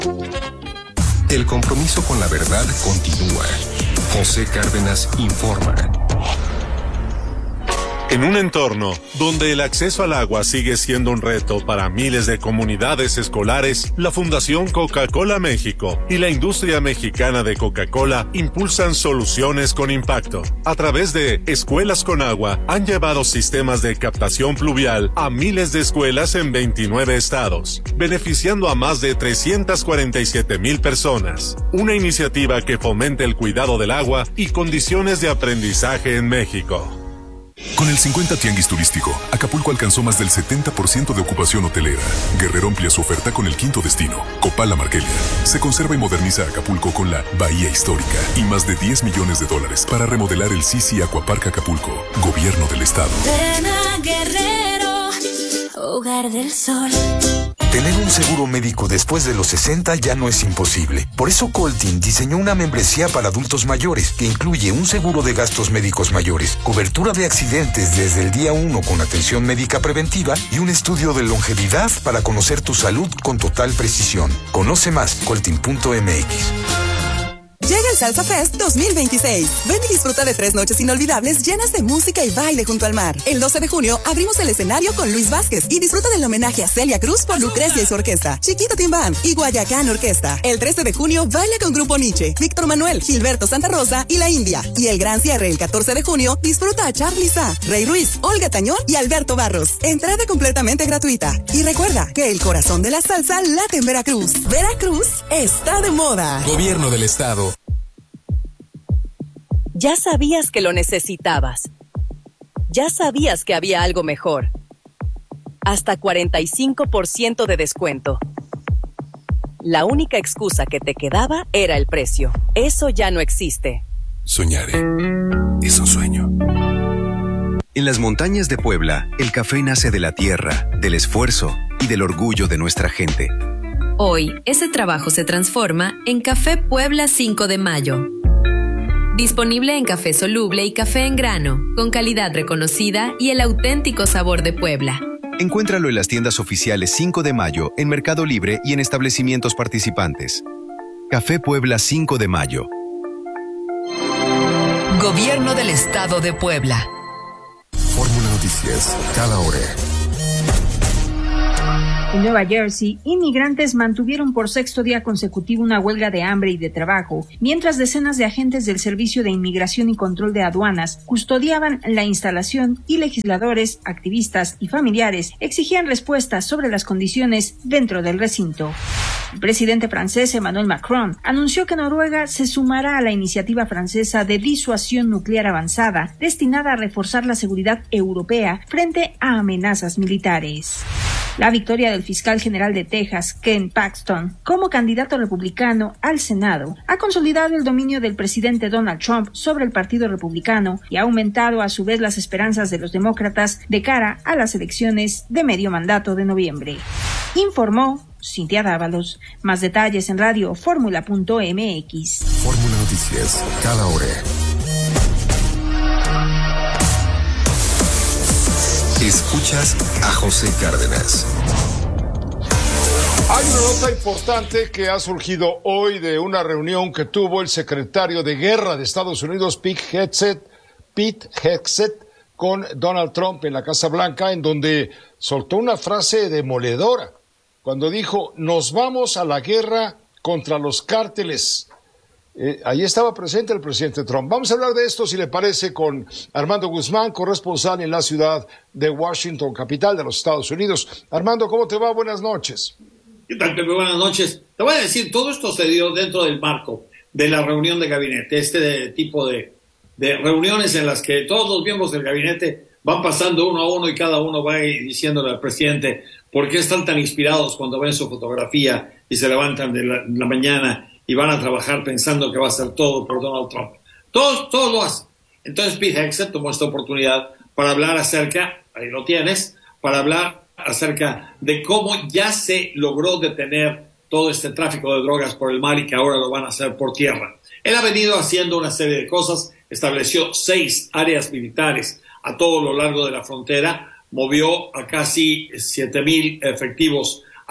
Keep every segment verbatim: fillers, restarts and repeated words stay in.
El compromiso con la verdad continúa. José Cárdenas informa. En un entorno donde el acceso al agua sigue siendo un reto para miles de comunidades escolares, la Fundación Coca-Cola México y la industria mexicana de Coca-Cola impulsan soluciones con impacto. A través de Escuelas con Agua, han llevado sistemas de captación pluvial a miles de escuelas en veintinueve estados, beneficiando a más de trescientas cuarenta y siete mil personas. Una iniciativa que fomenta el cuidado del agua y condiciones de aprendizaje en México. Con el cincuenta Tianguis Turístico, Acapulco alcanzó más del setenta por ciento de ocupación hotelera. Guerrero amplía su oferta con el quinto destino, Copala Marquelia. Se conserva y moderniza Acapulco con la Bahía Histórica y más de diez millones de dólares para remodelar el Sisi Aquapark Acapulco. Gobierno del Estado. Ven a Guerrero, hogar del sol. Tener un seguro médico después de los sesenta ya no es imposible. Por eso Coltin diseñó una membresía para adultos mayores que incluye un seguro de gastos médicos mayores, cobertura de accidentes desde el día uno con atención médica preventiva y un estudio de longevidad para conocer tu salud con total precisión. Conoce más, coltin punto m x. Llega el Salsa Fest dos mil veintiséis. Ven y disfruta de tres noches inolvidables llenas de música y baile junto al mar. El doce de junio abrimos el escenario con Luis Vázquez y disfruta del homenaje a Celia Cruz por Lucrecia y su orquesta, Chiquito Tim Band y Guayacán Orquesta. El trece de junio baila con Grupo Nietzsche, Víctor Manuel, Gilberto Santa Rosa y La India. Y el gran cierre el catorce de junio disfruta a Charly Sa, Rey Ruiz, Olga Tañón y Alberto Barros. Entrada completamente gratuita. Y recuerda que el corazón de la salsa late en Veracruz. Veracruz está de moda. Gobierno del Estado. Ya sabías que lo necesitabas. Ya sabías que había algo mejor. Hasta cuarenta y cinco por ciento de descuento. La única excusa que te quedaba era el precio. Eso ya no existe. Soñaré. Es un sueño. En las montañas de Puebla, el café nace de la tierra, del esfuerzo y del orgullo de nuestra gente. Hoy, ese trabajo se transforma en Café Puebla cinco de mayo. Disponible en café soluble y café en grano, con calidad reconocida y el auténtico sabor de Puebla. Encuéntralo en las tiendas oficiales cinco de mayo, en Mercado Libre y en establecimientos participantes. Café Puebla cinco de mayo. Gobierno del Estado de Puebla. Fórmula Noticias, cada hora. En Nueva Jersey, inmigrantes mantuvieron por sexto día consecutivo una huelga de hambre y de trabajo, mientras decenas de agentes del Servicio de Inmigración y Control de Aduanas custodiaban la instalación y legisladores, activistas y familiares exigían respuestas sobre las condiciones dentro del recinto. El presidente francés Emmanuel Macron anunció que Noruega se sumará a la iniciativa francesa de disuasión nuclear avanzada, destinada a reforzar la seguridad europea frente a amenazas militares. La victoria del fiscal general de Texas, Ken Paxton, como candidato republicano al Senado, ha consolidado el dominio del presidente Donald Trump sobre el Partido Republicano y ha aumentado a su vez las esperanzas de los demócratas de cara a las elecciones de medio mandato de noviembre. Informó Cintia Dávalos. Más detalles en radio fórmula punto m x. Fórmula Noticias, cada hora. Escuchas a José Cárdenas. Hay una nota importante que ha surgido hoy de una reunión que tuvo el secretario de Guerra de Estados Unidos, Pete Hegseth, Pete Hegseth, con Donald Trump en la Casa Blanca, en donde soltó una frase demoledora cuando dijo: nos vamos a la guerra contra los cárteles. Eh, ahí estaba presente el presidente Trump. Vamos a hablar de esto, si le parece, con Armando Guzmán, corresponsal en la ciudad de Washington, capital de los Estados Unidos. Armando, ¿cómo te va? Buenas noches. ¿Qué tal, Pepe? Buenas noches. Te voy a decir, todo esto se dio dentro del marco de la reunión de gabinete, este de, tipo de, de reuniones en las que todos los miembros del gabinete van pasando uno a uno y cada uno va diciéndole al presidente por qué están tan inspirados cuando ven su fotografía y se levantan de la, de la mañana y van a trabajar pensando que va a ser todo por Donald Trump. Todos, todos lo hacen. Entonces Pete Hegseth tomó esta oportunidad para hablar acerca, ahí lo tienes, para hablar acerca de cómo ya se logró detener todo este tráfico de drogas por el mar y que ahora lo van a hacer por tierra. Él ha venido haciendo una serie de cosas, estableció seis áreas militares a todo lo largo de la frontera, movió a casi siete mil efectivos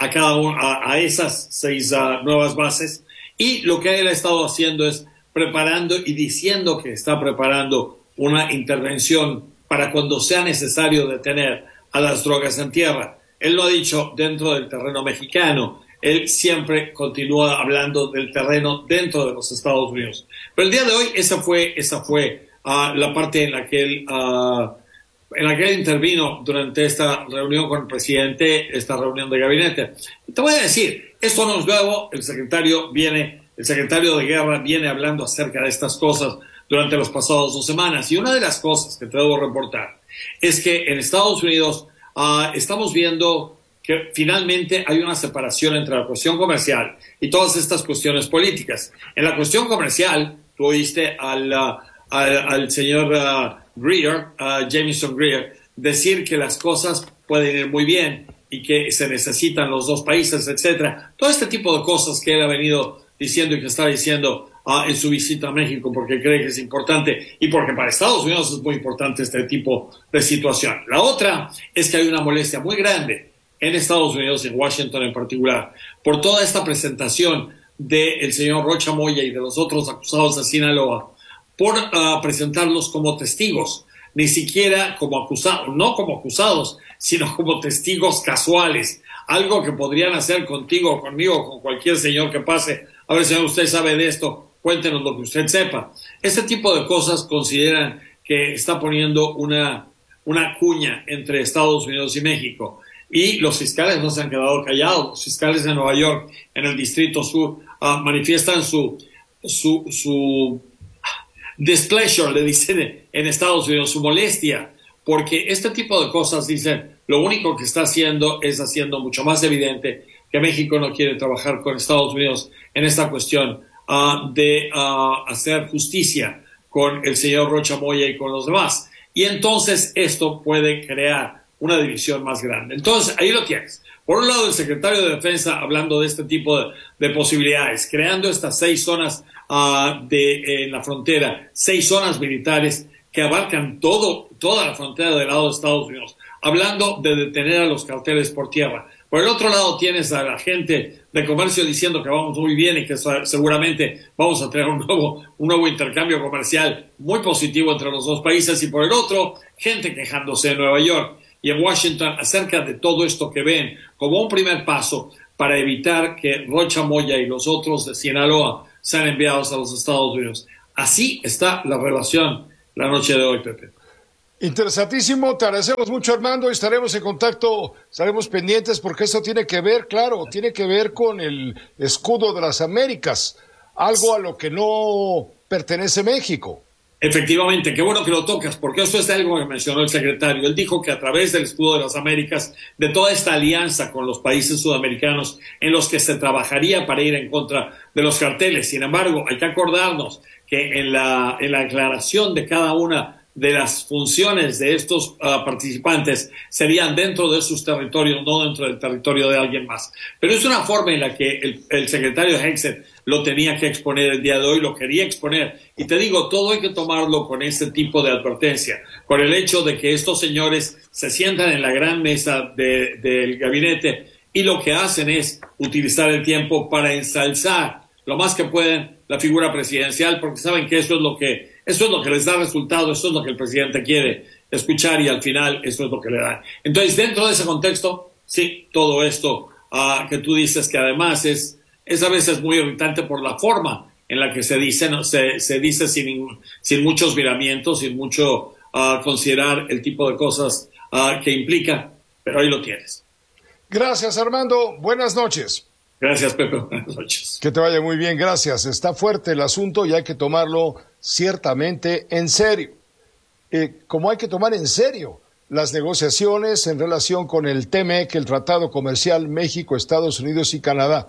a cada uno, a, a esas seis uh, nuevas bases. Y lo que él ha estado haciendo es preparando y diciendo que está preparando una intervención para cuando sea necesario detener a las drogas en tierra. Él lo ha dicho dentro del terreno mexicano. Él siempre continúa hablando del terreno dentro de los Estados Unidos. Pero el día de hoy esa fue, esa fue uh, la parte en la que él, uh, en la que él intervino durante esta reunión con el presidente, esta reunión de gabinete. Y te voy a decir, esto no es nuevo. El secretario viene, el secretario de Guerra viene hablando acerca de estas cosas durante las pasadas dos semanas. Y una de las cosas que te debo reportar es que en Estados Unidos uh, estamos viendo que finalmente hay una separación entre la cuestión comercial y todas estas cuestiones políticas. En la cuestión comercial, tú oíste al, uh, al, al señor uh, Greer, uh, Jamieson Greer, decir que las cosas pueden ir muy bien y que se necesitan los dos países, etcétera. Todo este tipo de cosas que él ha venido diciendo y que está diciendo uh, en su visita a México porque cree que es importante y porque para Estados Unidos es muy importante este tipo de situación. La otra es que hay una molestia muy grande en Estados Unidos, en Washington en particular, por toda esta presentación del señor Rocha Moya y de los otros acusados de Sinaloa, por uh, presentarlos como testigos, ni siquiera como acusados, no como acusados, sino como testigos casuales, algo que podrían hacer contigo, conmigo, con cualquier señor que pase. A ver, señor, usted sabe de esto, cuéntenos lo que usted sepa. Este tipo de cosas consideran que está poniendo una, una cuña entre Estados Unidos y México. Y los fiscales no se han quedado callados. Los fiscales de Nueva York, en el Distrito Sur, uh, manifiestan su, su, su displeasure, le dicen en Estados Unidos, su molestia, porque este tipo de cosas, dicen, lo único que está haciendo es haciendo mucho más evidente que México no quiere trabajar con Estados Unidos en esta cuestión uh, de uh, hacer justicia con el señor Rocha Moya y con los demás. Y entonces esto puede crear una división más grande. Entonces, ahí lo tienes. Por un lado, el secretario de Defensa hablando de este tipo de, de posibilidades, creando estas seis zonas uh, de, en la frontera, seis zonas militares que abarcan todo, toda la frontera del lado de Estados Unidos, hablando de detener a los carteles por tierra. Por el otro lado, tienes a la gente de comercio diciendo que vamos muy bien y que seguramente vamos a tener un nuevo, un nuevo intercambio comercial muy positivo entre los dos países. Y por el otro, gente quejándose en Nueva York y en Washington acerca de todo esto que ven como un primer paso para evitar que Rocha Moya y los otros de Sinaloa sean enviados a los Estados Unidos. Así está la relación la noche de hoy, Pepe. Interesantísimo, te agradecemos mucho, Armando, y estaremos en contacto, estaremos pendientes porque esto tiene que ver, claro, tiene que ver con el escudo de las Américas, algo a lo que no pertenece México. Efectivamente, qué bueno que lo tocas, porque eso es algo que mencionó el secretario. Él dijo que a través del escudo de las Américas, de toda esta alianza con los países sudamericanos en los que se trabajaría para ir en contra de los carteles. Sin embargo, hay que acordarnos que en la, en la aclaración de cada una de las funciones de estos uh, participantes serían dentro de sus territorios, no dentro del territorio de alguien más. Pero es una forma en la que el, el secretario Hegseth lo tenía que exponer el día de hoy, lo quería exponer. Y te digo, todo hay que tomarlo con este tipo de advertencia, con el hecho de que estos señores se sientan en la gran mesa de, del gabinete y lo que hacen es utilizar el tiempo para ensalzar lo más que pueden la figura presidencial, porque saben que eso es lo que Eso es lo que les da resultado, eso es lo que el presidente quiere escuchar y al final eso es lo que le dan. Entonces, dentro de ese contexto, sí, todo esto uh, que tú dices que además es, es a veces muy irritante por la forma en la que se dice, ¿no? se, se dice sin, sin muchos miramientos, sin mucho uh, considerar el tipo de cosas uh, que implica, pero ahí lo tienes. Gracias, Armando. Buenas noches. Gracias, Pepe. Buenas noches. Que te vaya muy bien, gracias. Está fuerte el asunto y hay que tomarlo ciertamente en serio. Eh, como hay que tomar en serio las negociaciones en relación con el T M E C, el Tratado Comercial México, Estados Unidos y Canadá.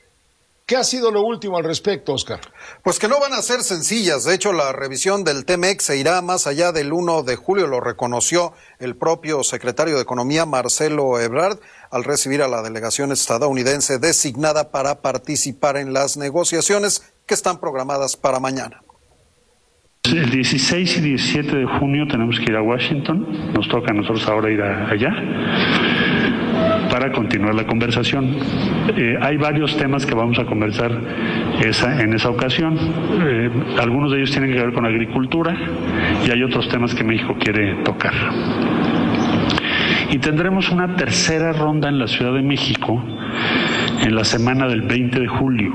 ¿Qué ha sido lo último al respecto, Oscar? Pues que no van a ser sencillas. De hecho, la revisión del T M E C se irá más allá del uno de julio, lo reconoció el propio secretario de Economía, Marcelo Ebrard, al recibir a la delegación estadounidense designada para participar en las negociaciones que están programadas para mañana. El dieciséis y diecisiete de junio tenemos que ir a Washington, nos toca a nosotros ahora ir a, allá. para continuar la conversación. Eh, hay varios temas que vamos a conversar esa, en esa ocasión. Eh, algunos de ellos tienen que ver con agricultura y hay otros temas que México quiere tocar. Y tendremos una tercera ronda en la Ciudad de México en la semana del veinte de julio.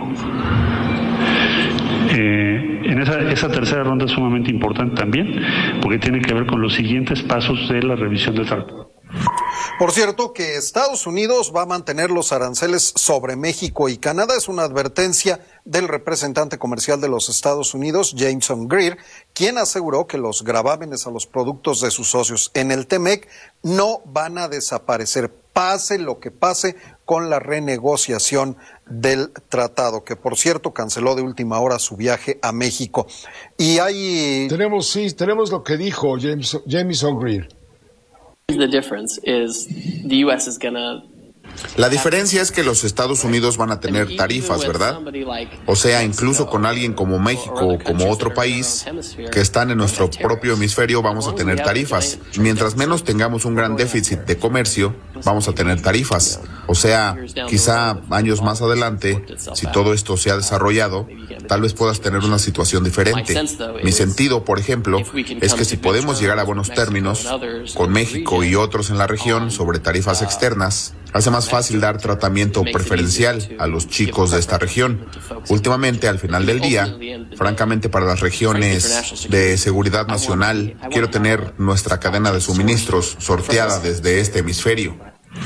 Eh, en esa, esa tercera ronda es sumamente importante también, porque tiene que ver con los siguientes pasos de la revisión del tratado. Por cierto, que Estados Unidos va a mantener los aranceles sobre México y Canadá es una advertencia del representante comercial de los Estados Unidos, Jameson Greer, quien aseguró que los gravámenes a los productos de sus socios en el T M E C no van a desaparecer, pase lo que pase con la renegociación del tratado, que por cierto canceló de última hora su viaje a México. Y hay... Tenemos, sí, tenemos lo que dijo James, Jameson Greer. The difference is the U S is gonna La diferencia es que los Estados Unidos van a tener tarifas, ¿verdad? O sea, incluso con alguien como México o como otro país que están en nuestro propio hemisferio, vamos a tener tarifas. Mientras menos tengamos un gran déficit de comercio, vamos a tener tarifas. O sea, quizá años más adelante, si todo esto se ha desarrollado, tal vez puedas tener una situación diferente. Mi sentido, por ejemplo, es que si podemos llegar a buenos términos con México y otros en la región sobre tarifas externas, hace más fácil dar tratamiento preferencial a los chicos de esta región. Últimamente, al final del día, francamente para las regiones de seguridad nacional, quiero tener nuestra cadena de suministros sorteada desde este hemisferio.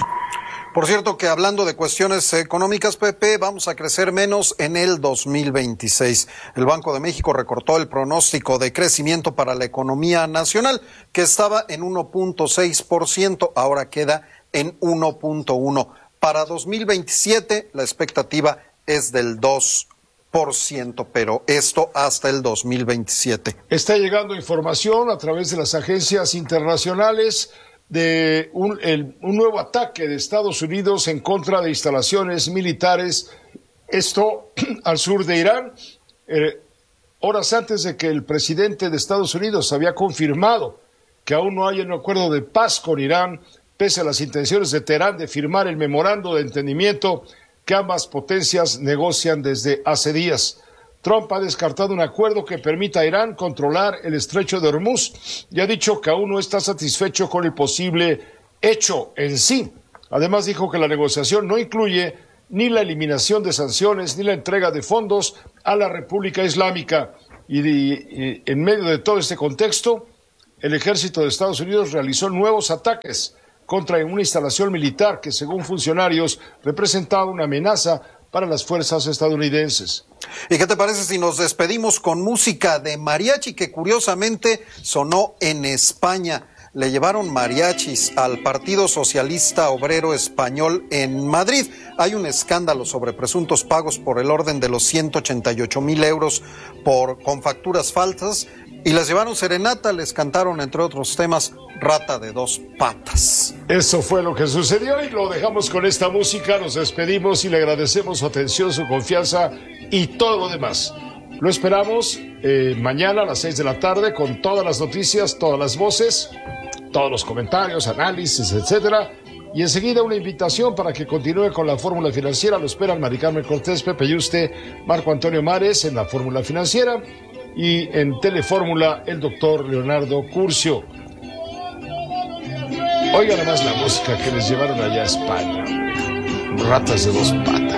Por cierto que hablando de cuestiones económicas, Pepe, vamos a crecer menos en el dos mil veintiséis. El Banco de México recortó el pronóstico de crecimiento para la economía nacional, que estaba en uno punto seis por ciento, ahora queda en uno punto uno. Para dos mil veintisiete la expectativa es del dos por ciento, pero esto hasta el dos mil veintisiete. Está llegando información a través de las agencias internacionales de un, el, un nuevo ataque de Estados Unidos en contra de instalaciones militares, esto al sur de Irán, eh, horas antes de que el presidente de Estados Unidos había confirmado que aún no hay un acuerdo de paz con Irán, pese a las intenciones de Teherán de firmar el memorando de entendimiento que ambas potencias negocian desde hace días. Trump ha descartado un acuerdo que permita a Irán controlar el estrecho de Hormuz y ha dicho que aún no está satisfecho con el posible hecho en sí. Además dijo que la negociación no incluye ni la eliminación de sanciones ni la entrega de fondos a la República Islámica. Y, y, y en medio de todo este contexto, el ejército de Estados Unidos realizó nuevos ataques contra una instalación militar que, según funcionarios, representaba una amenaza para las fuerzas estadounidenses. ¿Y qué te parece si nos despedimos con música de mariachi que curiosamente sonó en España? Le llevaron mariachis al Partido Socialista Obrero Español en Madrid. Hay un escándalo sobre presuntos pagos por el orden de los ciento ochenta y ocho mil euros por, con facturas falsas. Y les llevaron serenata, les cantaron, entre otros temas, Rata de dos patas. Eso fue lo que sucedió y lo dejamos con esta música. Nos despedimos y le agradecemos su atención, su confianza y todo lo demás. Lo esperamos eh, mañana a las seis de la tarde con todas las noticias, todas las voces, todos los comentarios, análisis, etcétera. Y enseguida una invitación para que continúe con la Fórmula Financiera. Lo esperan Mari Carmen Cortés, Pepe Yuste, Marco Antonio Mares en la Fórmula Financiera. Y en Telefórmula, el doctor Leonardo Curcio. Oigan además la música que les llevaron allá a España. Ratas de dos patas.